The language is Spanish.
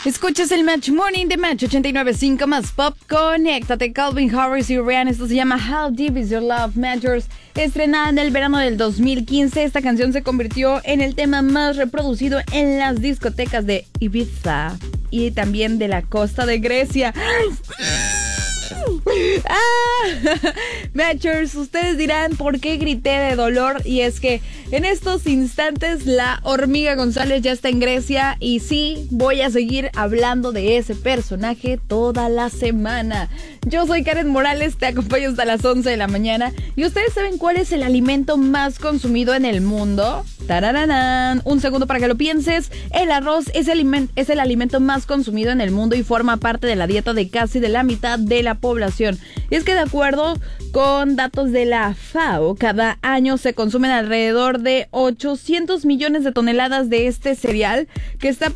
Escuchas el Match Morning de Match 89.5 más Pop. Conéctate, Calvin Harris y Rihanna. Esto se llama How Deep Is Your Love Matters. Estrenada en el verano del 2015, esta canción se convirtió en el tema más reproducido en las discotecas de Ibiza y también de la costa de Grecia. Matchers, ustedes dirán por qué grité de dolor, y es que en estos instantes la hormiga González ya está en Grecia, y sí, voy a seguir hablando de ese personaje toda la semana. Yo soy Karen Morales, te acompaño hasta las 11 de la mañana. ¿Y ustedes saben cuál es el alimento más consumido en el mundo? ¡Tarararán! Un segundo para que lo pienses. El arroz es el alimento más consumido en el mundo y forma parte de la dieta de casi de la mitad de la población. Y es que de acuerdo con datos de la FAO, cada año se consumen alrededor de 800 millones de toneladas de este cereal que está